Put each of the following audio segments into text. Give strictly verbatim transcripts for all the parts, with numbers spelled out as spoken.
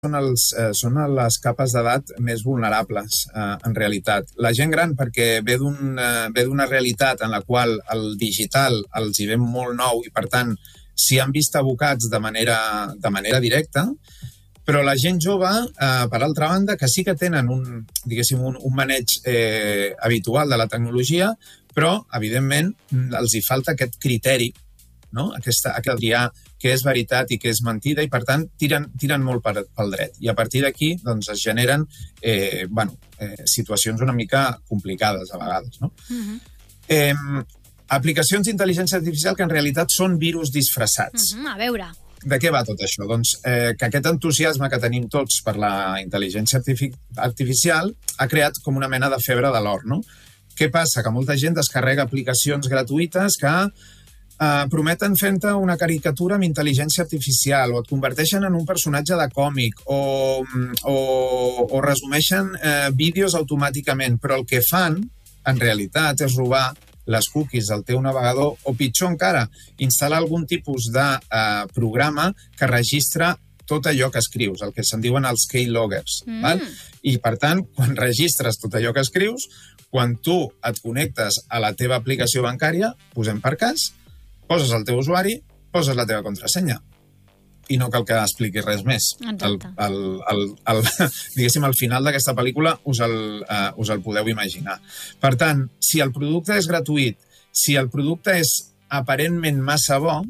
són, els, eh, són les capes d'edat més vulnerables, eh, en realitat. La gent gran, perquè ve d'un, eh, ve d'una realitat en la qual el digital els hi ve molt nou i, per tant, s'hi han vist abocats de manera, de manera directa, però la gent jove, eh, per altra banda, que sí que tenen un, diguéssim, un, un maneig eh, habitual de la tecnologia, però, evidentment, els hi falta aquest criteri, no? Aquesta, aquest triar què és veritat i què és mentida, i, per tant, tiren, tiren molt per, pel dret. I a partir d'aquí doncs, es generen eh, bueno, eh, situacions una mica complicades, a vegades. No? Uh-huh. eh, aplicacions d'intel·ligència artificial que en realitat són virus disfressats. Uh-huh. A veure... De què va tot això? Doncs eh, que aquest entusiasme que tenim tots per la intel·ligència artific artificial ha creat com una mena de febre de l'or, no? Què passa? Que molta gent descarrega aplicacions gratuïtes que eh, prometen fer-te una caricatura amb intel·ligència artificial, o et converteixen en un personatge de còmic, o, o, o resumeixen eh, vídeos automàticament, però el que fan, en realitat, és robar les cookies del teu navegador, o pitjor encara, instal·lar algun tipus de eh, programa que registra tot allò que escrius, el que se'n diuen els keyloggers. Mm. Val? I, per tant, quan registres tot allò que escrius, quan tu et connectes a la teva aplicació bancària, posem per cas, poses el teu usuari, poses la teva contrasenya. I no cal que expliqui res més. El, el, el, el, diguéssim, al final d'aquesta pel·lícula us el, uh, us el podeu imaginar. Per tant, si el producte és gratuït, si el producte és aparentment massa bo,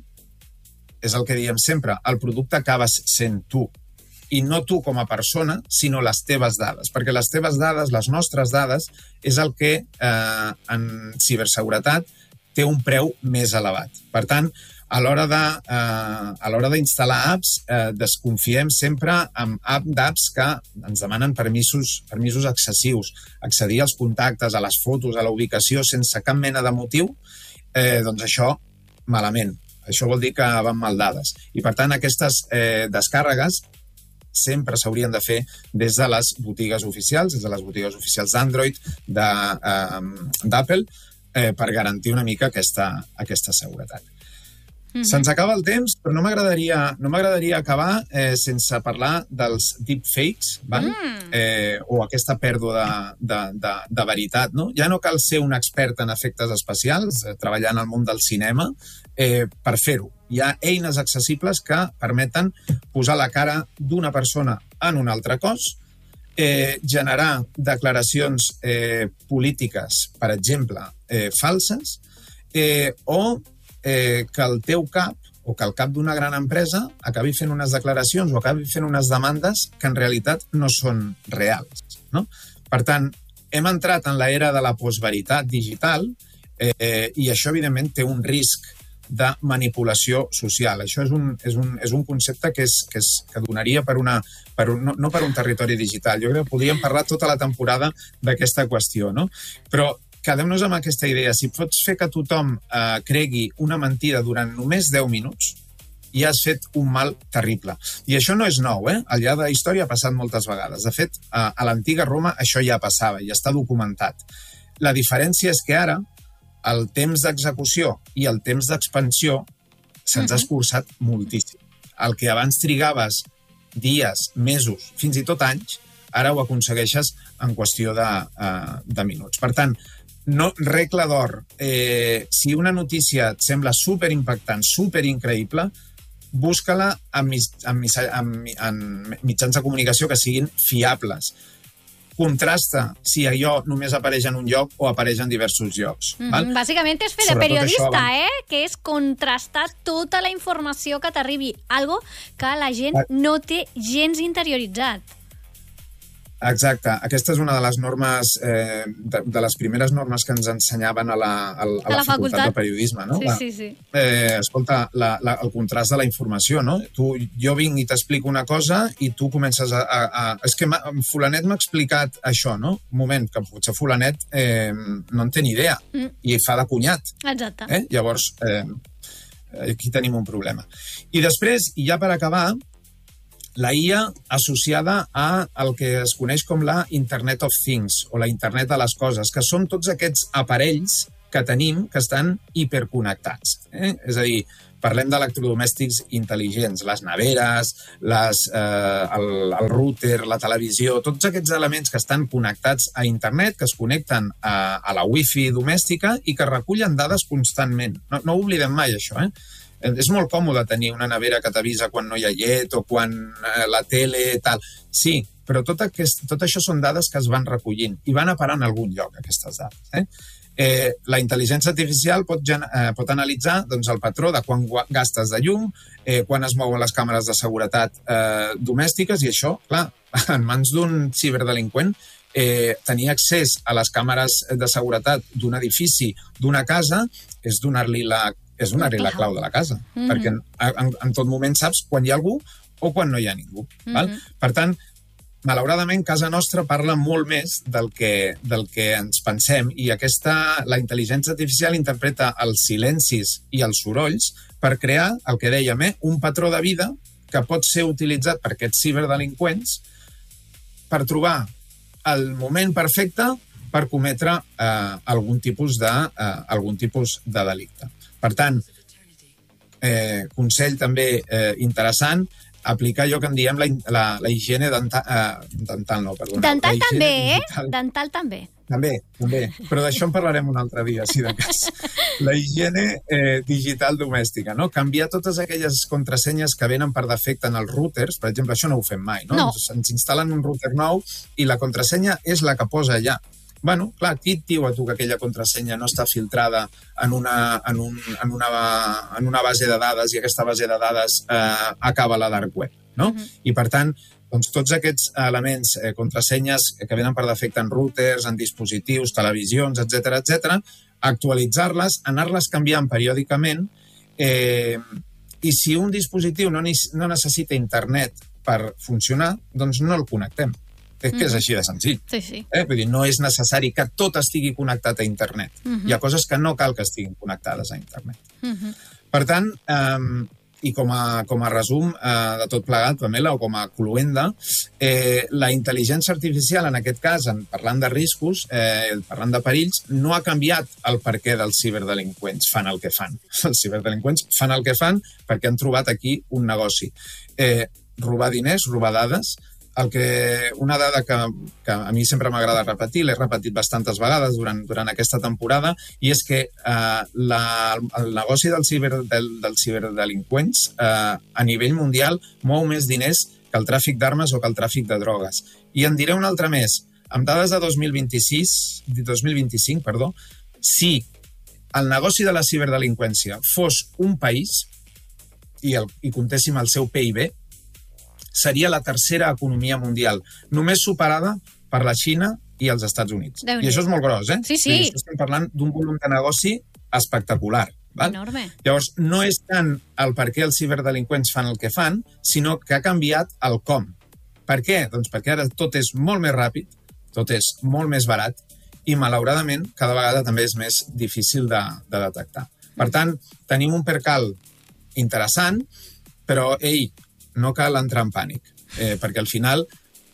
és el que diem sempre, el producte acabes sent tu. I no tu com a persona, sinó les teves dades. Perquè les teves dades, les nostres dades, és el que eh, en ciberseguretat té un preu més elevat. Per tant, a l'hora de, eh, a l'hora d'instal·lar apps, eh, desconfiem sempre amb app d'apps que ens demanen permisos, permisos excessius, accedir als contactes, a les fotos, a la ubicació, sense cap mena de motiu, eh, doncs això, malament. Això vol dir que van mal dades. I, per tant, aquestes eh, descàrregues sempre s'haurien de fer des de les botigues oficials, des de les botigues oficials d'Android, d'Apple, eh, per garantir una mica aquesta, aquesta seguretat. Mm-hmm. Se'ns acaba el temps, però no m'agradaria no m'agradaria acabar eh, sense parlar dels deepfakes, val? Mm. Eh, o aquesta pèrdua de, de, de, de veritat. No? Ja no cal ser un expert en efectes especials, eh, treballant al món del cinema, eh, per fer-ho. Hi ha eines accessibles que permeten posar la cara d'una persona en un altre cos, eh, generar declaracions eh, polítiques, per exemple, eh, falses, eh, o Eh, que el teu cap o que el cap d'una gran empresa acabi fent unes declaracions o acabi fent unes demandes que en realitat no són reals. No? Per tant, hem entrat en l'era de la postveritat digital eh, i això, evidentment, té un risc de manipulació social. Això és un, és un, és un concepte que, és, que, és, que donaria per una, per un, no, no per un territori digital. Jo crec que podríem parlar tota la temporada d'aquesta qüestió, no? Però quedem-nos amb aquesta idea. Si pots fer que tothom eh, cregui una mentida durant només deu minuts, ja has fet un mal terrible. I això no és nou, eh? Al llarg de la història ha passat moltes vegades. De fet, a, a l'antiga Roma això ja passava, ja està documentat. La diferència és que ara el temps d'execució i el temps d'expansió se'ns ha escurçat moltíssim. El que abans trigaves dies, mesos, fins i tot anys, ara ho aconsegueixes en qüestió de, uh, de minuts. Per tant, no, regla d'or. Eh, si una notícia et sembla superimpactant, superincreïble, busca-la en, en, en, en mitjans de comunicació que siguin fiables. Contrasta si allò només apareix en un lloc o apareix en diversos llocs. Mm-hmm. Val? Bàsicament és fer de periodista, eh? Que és contrastar tota la informació que t'arribi. Algo que la gent no té gens interioritzat. Exacte. Aquesta és una de les normes, eh, de, de les primeres normes que ens ensenyaven a la, a, a la, a la facultat de periodisme, no? Sí, sí, sí. Eh, escolta, la, la, el contrast de la informació, no? Tu, jo vinc i t'explico una cosa i tu comences a... a, a és que fulanet m'ha explicat això, no? Un moment, que potser fulanet eh, no en té ni idea mm. i fa de cunyat. Exacte. Eh? Llavors, eh, aquí tenim un problema. I després, i ja per acabar, la I A associada a el que es coneix com la Internet of Things, o la Internet de les coses, que són tots aquests aparells que tenim que estan hiperconnectats. Eh? És a dir, parlem d'electrodomèstics intel·ligents, les neveres, les, eh, el, el router, la televisió, tots aquests elements que estan connectats a internet, que es connecten a, a la wifi domèstica i que recullen dades constantment. No, no ho oblidem mai, això, eh? És molt còmode tenir una nevera que t'avisa quan no hi ha llet o quan eh, la tele, tal. Sí, però tot, aquest, tot això són dades que es van recollint i van a parar en algun lloc, aquestes dades. Eh? Eh, la intel·ligència artificial pot, eh, pot analitzar doncs, el patró de quan gastes de llum, eh, quan es mouen les càmeres de seguretat eh, domèstiques, i això, clar, en mans d'un ciberdelinqüent, eh, tenir accés a les càmeres de seguretat d'un edifici, d'una casa, és donar-li la és donar-li la clau de la casa, mm-hmm. perquè en, en, en tot moment saps quan hi ha algú o quan no hi ha ningú. Mm-hmm. Val? Per tant, malauradament, casa nostra parla molt més del que, del que ens pensem, i aquesta, la intel·ligència artificial interpreta els silencis i els sorolls per crear, el que dèiem, eh, un patró de vida que pot ser utilitzat per aquests ciberdelinqüents per trobar el moment perfecte per cometre eh, algun tipus de, eh, algun tipus de delicte. Per tant, eh, consell també eh, interessant, aplicar allò que en diem la, la, la higiene dental... Eh, dental no, perdona. Dental també, digital. eh? Dental també. També, també. Però d'això en parlarem un altre dia, si de cas. La higiene eh, digital domèstica, no? Canviar totes aquelles contrasenyes que venen per defecte en els routers, per exemple, això no ho fem mai, no? No. Ens, ens instal·len un router nou i la contrasenya és la que posa allà. Bueno, clar, qui et diu a tu que aquella contrasenya no està filtrada en una, en un, en una, en una base de dades i aquesta base de dades eh, acaba a la dark web, no? Uh-huh. I, per tant, doncs, tots aquests elements, eh, contrasenyes que venen per defecte en routers, en dispositius, televisions, etcètera, etcètera, actualitzar-les, anar-les canviant periòdicament, eh, i si un dispositiu no, no necessita internet per funcionar, doncs no el connectem. És que és així de senzill. Sí, sí. Eh? Vull dir, no és necessari que tot estigui connectat a internet. Uh-huh. Hi ha coses que no cal que estiguin connectades a internet. Uh-huh. Per tant, eh, i com a, com a resum eh, de tot plegat, Pamela, o com a cloenda, eh, la intel·ligència artificial, en aquest cas, en, parlant de riscos, eh, parlant de perills, no ha canviat el perquè dels ciberdelinqüents fan el que fan. Els ciberdelinqüents fan el que fan perquè han trobat aquí un negoci. Eh, robar diners, robar dades. El que, una dada que, que a mi sempre m'agrada repetir, l'he repetit bastantes vegades durant, durant aquesta temporada, i és que eh, la, el negoci del ciber, del, dels ciberdelinqüents eh, a nivell mundial mou més diners que el tràfic d'armes o que el tràfic de drogues. I en diré un altre més. Amb dades de dos mil vint-i-sis, dos mil vint-i-cinc, perdó, si el negoci de la ciberdelinqüència fos un país i, el, i comptéssim el seu P I B, seria la tercera economia mundial, només superada per la Xina i els Estats Units. I això és molt gros, eh? Sí, sí. I estem parlant d'un volum de negoci espectacular. Val? Enorme. Llavors, no és tant el per què els ciberdelinqüents fan el que fan, sinó que ha canviat el com. Per què? Doncs perquè ara tot és molt més ràpid, tot és molt més barat i, malauradament, cada vegada també és més difícil de, de detectar. Per tant, tenim un percal interessant, però, ei, no cal entrar en pànic, eh, perquè al final,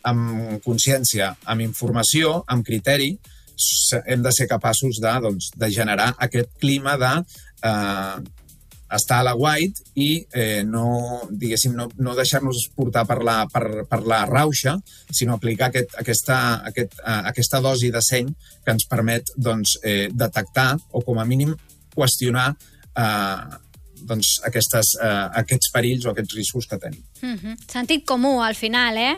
amb consciència, amb informació, amb criteri, hem de ser capaços de, doncs, de generar aquest clima de eh, estar a la white i eh, no, diguéssim, no, no deixar-nos portar per la, per, per la rauxa, sinó aplicar aquest, aquesta, aquest, eh, aquesta dosi de seny que ens permet doncs, eh, detectar o, com a mínim, qüestionar eh, doncs, aquestes, eh, aquests perills o aquests riscos que tenim. Mm-hmm. Sentit comú, al final, eh?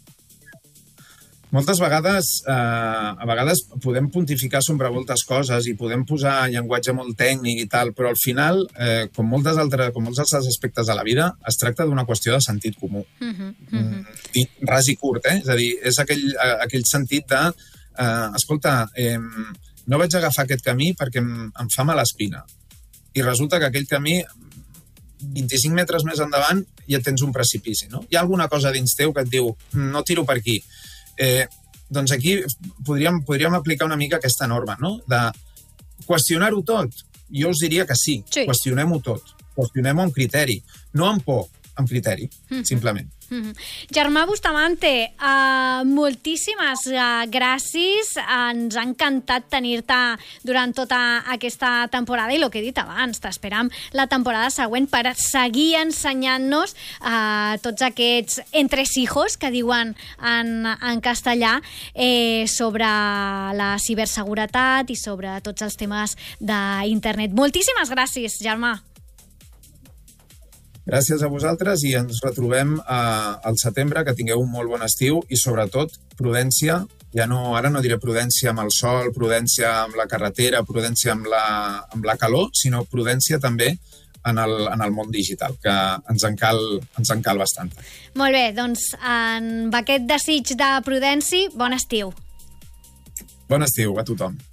Moltes vegades, eh, a vegades podem pontificar sobre moltes coses i podem posar llenguatge molt tècnic i tal, però al final, eh, com, moltes altres, com molts altres aspectes de la vida, es tracta d'una qüestió de sentit comú. Mm-hmm. Mm, dit ras i curt, eh? És a dir, és aquell, aquell sentit de, eh, escolta, eh, no vaig agafar aquest camí perquè em, em fa mala espina. I resulta que aquell camí, vint-i-cinc metres més endavant, ja tens un precipici, no? Hi ha alguna cosa dins teu que et diu, no tiro per aquí. Eh, doncs aquí podríem, podríem aplicar una mica aquesta norma, no? De qüestionar-ho tot. Jo us diria que sí, sí. Qüestionem-ho tot. Qüestionem-ho amb criteri. No amb por, amb criteri, mm-hmm. simplement. Mm-hmm. Germà Bustamante, uh, moltíssimes uh, gràcies. Ens ha encantat tenir-te durant tota aquesta temporada i el que he dit abans, t'esperam la temporada següent per seguir ensenyant-nos uh, tots aquests entresijos que diuen en, en castellà eh, sobre la ciberseguretat i sobre tots els temes d'internet. Moltíssimes gràcies, Germà. Gràcies a vosaltres i ens retrobem eh, al setembre, que tingueu un molt bon estiu i sobretot prudència, ja no, ara no diré prudència amb el sol, prudència amb la carretera, prudència amb la, amb la calor, sinó prudència també en el, en el món digital, que ens en cal, ens en cal bastant. Molt bé, doncs amb aquest desig de prudència, bon estiu. Bon estiu a tothom.